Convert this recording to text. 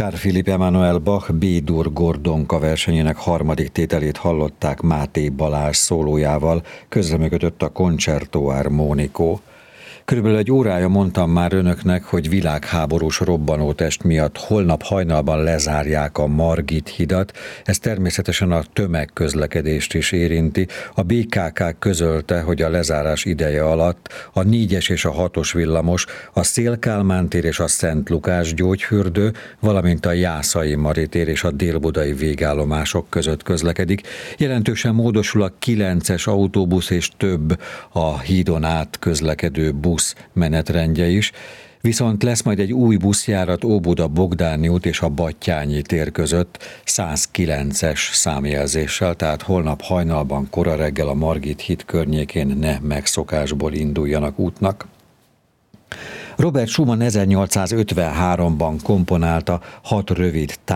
Carl Philipp Emanuel Bach B-dur Gordonka versenyének harmadik tételét hallották Máté Balázs szólójával, közreműködött a Concerto Armonico. Körülbelül egy órája mondtam már önöknek, hogy világháborús robbanótest miatt holnap hajnalban lezárják a Margit hidat. Ez természetesen a tömegközlekedést is érinti. A BKK közölte, hogy a lezárás ideje alatt a 4-es és a 6-os villamos, a Széll-Kálmán tér és a Szent Lukács gyógyfürdő, valamint a Jászai Mari tér és a délbudai végállomások között közlekedik. Jelentősen módosul a 9-es autóbusz és több a hídon át közlekedő busz menetrendje is, viszont lesz majd egy új buszjárat Óbuda-Bogdáni út és a Battyányi tér között 109-es számjelzéssel, tehát holnap hajnalban kora reggel a Margit híd környékén ne megszokásból induljanak útnak. Robert Schumann 1853-ban komponálta 6 rövid